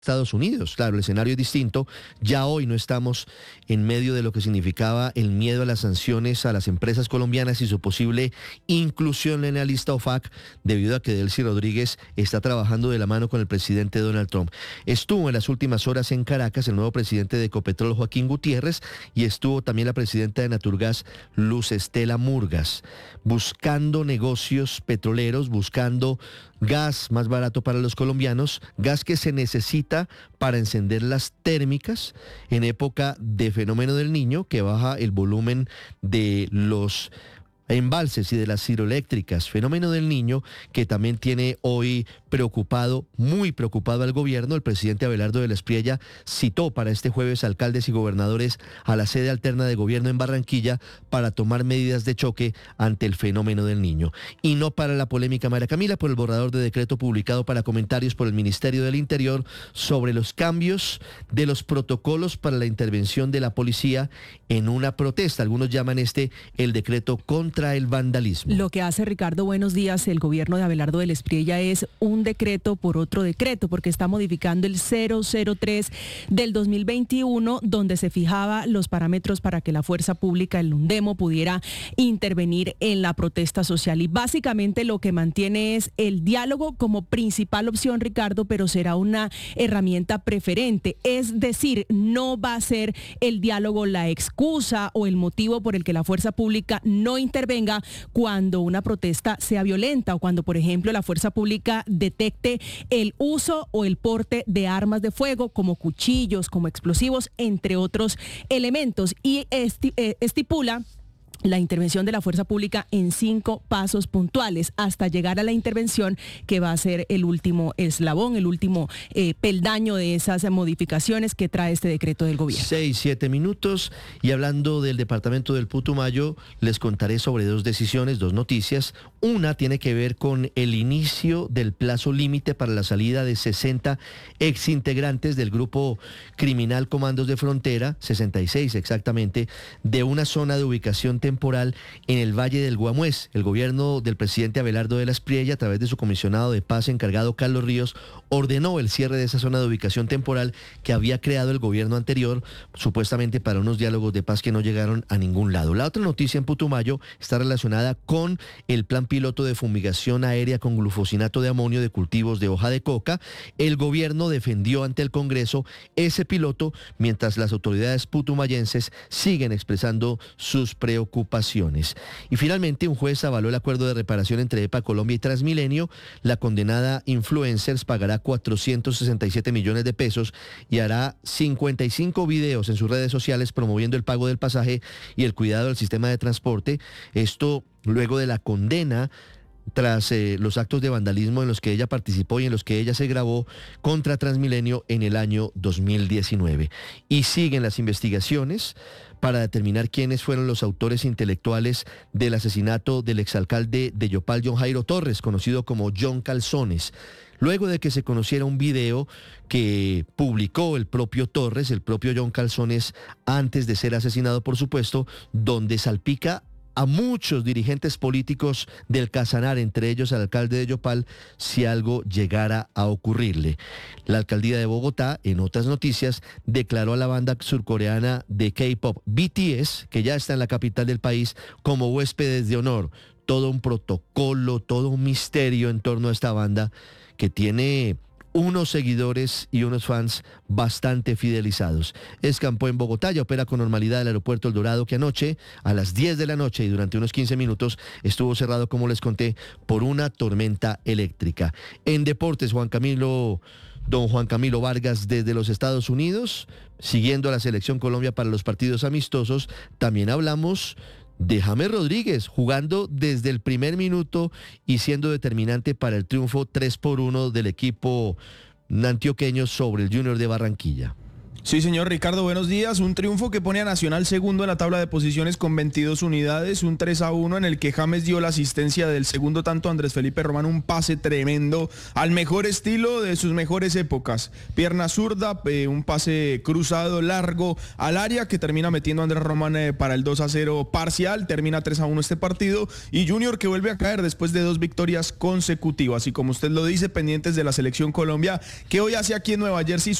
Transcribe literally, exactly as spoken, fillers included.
Estados Unidos. Claro, el escenario es distinto. Ya hoy no estamos en medio de lo que significaba el miedo a las sanciones a las empresas colombianas y su posible inclusión en la lista O F A C, debido a que Delcy Rodríguez está trabajando de la mano con el presidente Donald Trump. Estuvo en las últimas horas en Caracas el nuevo presidente de Ecopetrol, Joaquín Gutiérrez, y estuvo también la presidenta de Naturgas, Luz Estela Murgas, buscando negocios petroleros, buscando gas más barato para los colombianos, gas que se necesita para encender las térmicas en época de fenómeno del Niño, que baja el volumen de los embalses y de las hidroeléctricas, fenómeno del Niño que también tiene hoy preocupado, muy preocupado al gobierno. El presidente Abelardo de la Espriella citó para este jueves alcaldes y gobernadores a la sede alterna de gobierno en Barranquilla para tomar medidas de choque ante el fenómeno del Niño. Y no para la polémica, María Camila, por el borrador de decreto publicado para comentarios por el Ministerio del Interior sobre los cambios de los protocolos para la intervención de la policía en una protesta. Algunos llaman este el decreto contra el vandalismo. Lo que hace, Ricardo, buenos días, el gobierno de Abelardo de la Espriella es un decreto por otro decreto, porque está modificando el cero cero tres del dos mil veintiuno, donde se fijaba los parámetros para que la fuerza pública, el Lundemo, pudiera intervenir en la protesta social. Y básicamente lo que mantiene es el diálogo como principal opción, Ricardo, pero será una herramienta preferente. Es decir, no va a ser el diálogo la excusa o el motivo por el que la fuerza pública no intervenga cuando una protesta sea violenta o cuando, por ejemplo, la fuerza pública detecte el uso o el porte de armas de fuego como cuchillos, como explosivos, entre otros elementos. Y esti- eh, estipula la intervención de la fuerza pública en cinco pasos puntuales hasta llegar a la intervención que va a ser el último eslabón, el último eh, peldaño de esas modificaciones que trae este decreto del gobierno. Seis, siete minutos, y hablando del departamento del Putumayo, les contaré sobre dos decisiones, dos noticias. Una tiene que ver con el inicio del plazo límite para la salida de sesenta exintegrantes del grupo criminal Comandos de Frontera, sesenta y seis exactamente, de una zona de ubicación temporal temporal en el Valle del Guamués. El gobierno del presidente Abelardo de la Espriella, a través de su comisionado de paz encargado Carlos Ríos, ordenó el cierre de esa zona de ubicación temporal que había creado el gobierno anterior, supuestamente para unos diálogos de paz que no llegaron a ningún lado. La otra noticia en Putumayo está relacionada con el plan piloto de fumigación aérea con glufosinato de amonio de cultivos de hoja de coca. El gobierno defendió ante el Congreso ese piloto, mientras las autoridades putumayenses siguen expresando sus preocupaciones. Y finalmente, un juez avaló el acuerdo de reparación entre EPA Colombia y Transmilenio. La condenada Influencers pagará cuatrocientos sesenta y siete millones de pesos y hará cincuenta y cinco videos en sus redes sociales promoviendo el pago del pasaje y el cuidado del sistema de transporte. Esto luego de la condena tras eh, los actos de vandalismo en los que ella participó y en los que ella se grabó contra Transmilenio en el año dos mil diecinueve. Y siguen las investigaciones para determinar quiénes fueron los autores intelectuales del asesinato del exalcalde de Yopal, John Jairo Torres, conocido como John Calzones. Luego de que se conociera un video que publicó el propio Torres, el propio John Calzones, antes de ser asesinado, por supuesto, donde salpica a muchos dirigentes políticos del Casanar, entre ellos al alcalde de Yopal, si algo llegara a ocurrirle. La alcaldía de Bogotá, en otras noticias, declaró a la banda surcoreana de K-pop B T S, que ya está en la capital del país, como huéspedes de honor. Todo un protocolo, todo un misterio en torno a esta banda que tiene unos seguidores y unos fans bastante fidelizados. Escampó en Bogotá, ya opera con normalidad el aeropuerto El Dorado, que anoche a las diez de la noche y durante unos quince minutos estuvo cerrado, como les conté, por una tormenta eléctrica. En deportes, Juan Camilo... Don Juan Camilo Vargas desde los Estados Unidos, siguiendo a la selección Colombia para los partidos amistosos. También hablamos de James Rodríguez, jugando desde el primer minuto y siendo determinante para el triunfo tres por uno del equipo antioqueño sobre el Junior de Barranquilla. Sí, señor Ricardo, buenos días. Un triunfo que pone a Nacional segundo en la tabla de posiciones con veintidós unidades, un tres a uno en el que James dio la asistencia del segundo tanto a Andrés Felipe Román, un pase tremendo al mejor estilo de sus mejores épocas. Pierna zurda, eh, un pase cruzado largo al área que termina metiendo a Andrés Román eh, para el dos a cero parcial, termina tres a uno este partido, y Junior que vuelve a caer después de dos victorias consecutivas. Y como usted lo dice, pendientes de la selección Colombia, que hoy hace aquí en Nueva Jersey